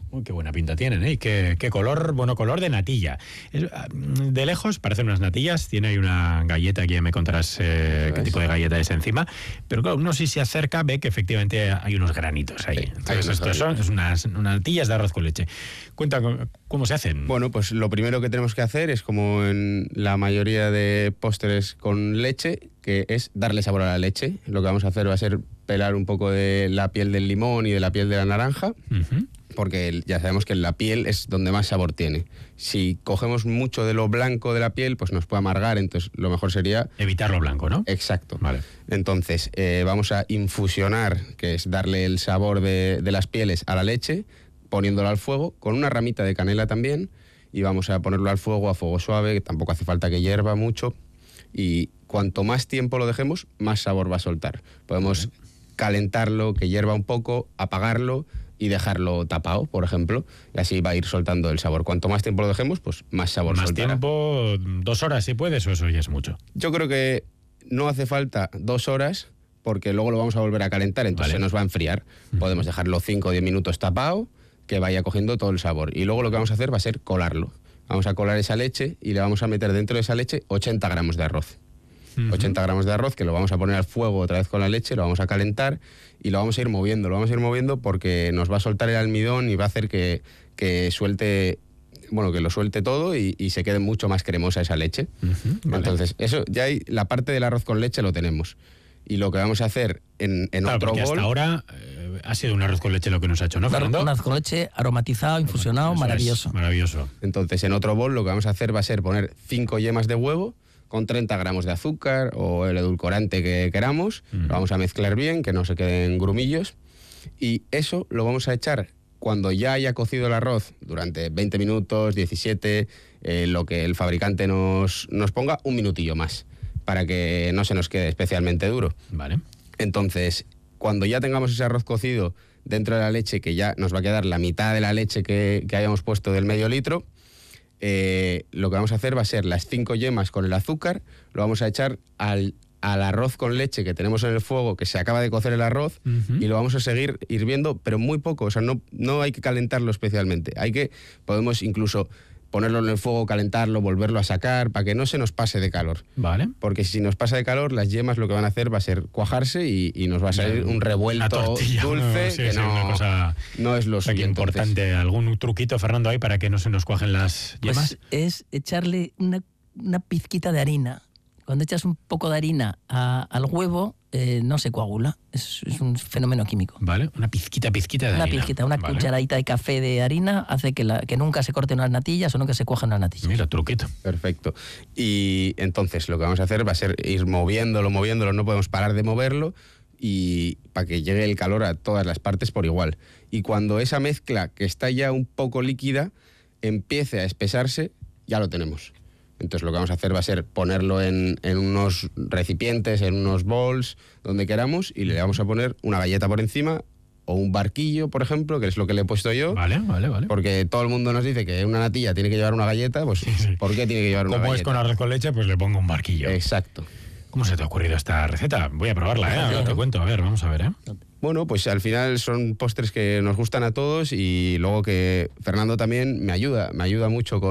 Uy, qué buena pinta tienen, ¿eh? Y qué color, bueno, color de natilla. De lejos parecen unas natillas, tiene ahí una galleta, que ya me contarás qué tipo de galleta es encima, pero claro, uno si se acerca ve que efectivamente hay unos granitos ahí. Sí, entonces estos son unas natillas de arroz con leche. Cuenta cómo se hacen. Bueno, pues lo primero que tenemos que hacer es, como en la mayoría de postres con leche, que es darle sabor a la leche. Lo que vamos a hacer va a ser pelar un poco de la piel del limón y de la piel de la naranja, porque ya sabemos que la piel es donde más sabor tiene. Si cogemos mucho de lo blanco de la piel, pues nos puede amargar, entonces lo mejor sería... evitar lo blanco, ¿no? Exacto. Vale. Entonces vamos a infusionar, que es darle el sabor de las pieles a la leche, poniéndolo al fuego, con una ramita de canela también, y vamos a ponerlo al fuego, a fuego suave, que tampoco hace falta que hierva mucho, y cuanto más tiempo lo dejemos, más sabor va a soltar. Podemos calentarlo, que hierva un poco, apagarlo y dejarlo tapado, por ejemplo, y así va a ir soltando el sabor. Cuanto más tiempo lo dejemos, pues más sabor soltará. Más tiempo, 2 horas si puedes, o eso ya es mucho. Yo creo que no hace falta 2 horas, porque luego lo vamos a volver a calentar, entonces se nos va a enfriar. Podemos dejarlo 5 o 10 minutos tapado, que vaya cogiendo todo el sabor. Y luego lo que vamos a hacer va a ser colarlo. Vamos a colar esa leche y le vamos a meter dentro de esa leche 80 gramos de arroz. 80 gramos de arroz, que lo vamos a poner al fuego otra vez con la leche, lo vamos a calentar y lo vamos a ir moviendo, porque nos va a soltar el almidón y va a hacer que suelte, bueno, que lo suelte todo y se quede mucho más cremosa esa leche. Vale. Entonces, eso ya hay, la parte del arroz con leche lo tenemos. Y lo que vamos a hacer en otro bol... hasta ahora ha sido un arroz con leche lo que nos ha hecho, ¿no, Fernando? Un arroz con leche aromatizado, infusionado, Eso maravilloso. es, maravilloso. Entonces, en otro bol lo que vamos a hacer va a ser poner 5 yemas de huevo con 30 gramos de azúcar o el edulcorante que queramos. Lo vamos a mezclar bien, que no se queden grumillos. Y eso lo vamos a echar cuando ya haya cocido el arroz durante 20 minutos, 17, lo que el fabricante nos ponga, un minutillo más, para que no se nos quede especialmente duro. Vale. Entonces, cuando ya tengamos ese arroz cocido dentro de la leche, que ya nos va a quedar la mitad de la leche que hayamos puesto del medio litro, lo que vamos a hacer va a ser las 5 yemas con el azúcar, lo vamos a echar al arroz con leche que tenemos en el fuego, que se acaba de cocer el arroz, y lo vamos a seguir hirviendo, pero muy poco, o sea, no hay que calentarlo especialmente. Podemos incluso ponerlo en el fuego, calentarlo, volverlo a sacar, para que no se nos pase de calor. Vale. Porque si nos pasa de calor, las yemas lo que van a hacer va a ser cuajarse y nos va a salir un revuelto tortilla, dulce, sí, una cosa no es lo suyo. Importante. Entonces, ¿algún truquito, Fernando, ahí para que no se nos cuajen las yemas? Pues es echarle una pizquita de harina. Cuando echas un poco de harina al huevo, no se coagula. Es un fenómeno químico. Vale, una pizquita de harina. Una cucharadita de café de harina hace que nunca se corten unas natillas o nunca se cuajen unas natillas. Mira, truquito. perfecto. Y entonces lo que vamos a hacer va a ser ir moviéndolo, no podemos parar de moverlo, y para que llegue el calor a todas las partes por igual. Y cuando esa mezcla, que está ya un poco líquida, empiece a espesarse, ya lo tenemos. Entonces lo que vamos a hacer va a ser ponerlo en unos recipientes, en unos bowls, donde queramos, y le vamos a poner una galleta por encima, o un barquillo, por ejemplo, que es lo que le he puesto yo. Vale. Porque todo el mundo nos dice que una natilla tiene que llevar una galleta, pues Sí. ¿por qué tiene que llevar una Como galleta? es con arroz con leche, pues le pongo un barquillo. Exacto. ¿Cómo se te ha ocurrido esta receta? Voy a probarla, ¿eh? Ahora te cuento. A ver, vamos a ver, ¿eh? Bueno, pues al final son postres que nos gustan a todos, y luego que Fernando también me ayuda mucho con